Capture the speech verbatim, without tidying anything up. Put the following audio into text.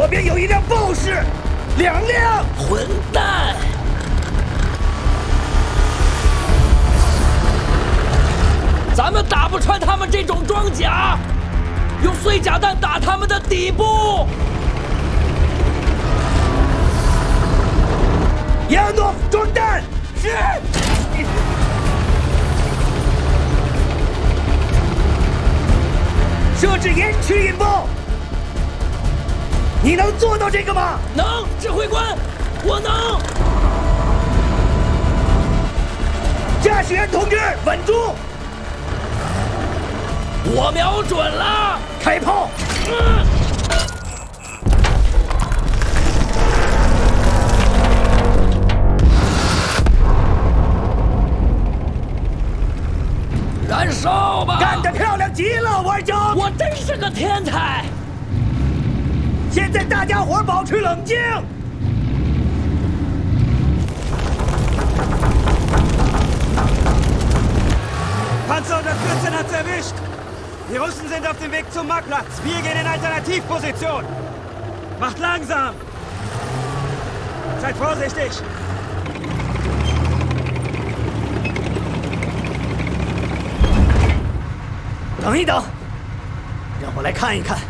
边有一辆豹式，两辆！ 混蛋！咱们打不穿他们这种装甲，用碎甲弹打他们的底部。 亚诺夫装弹。是。设置延迟引爆。你能做到这个吗？ 能，指挥官，我能。 驾驶员同志，稳住！ 我瞄准了， 开炮！ 嗯、燃烧吧！ 干得漂亮极了，玩家！ 我真是个天才。 现在大家伙保持冷静。 Panzer hundertvierzehn hat's erwischt. Die Russen sind auf dem Weg zum Marktplatz. Wir gehen in Alternativposition. Macht langsam. Seid vorsichtig. 等一等，让我来看一看。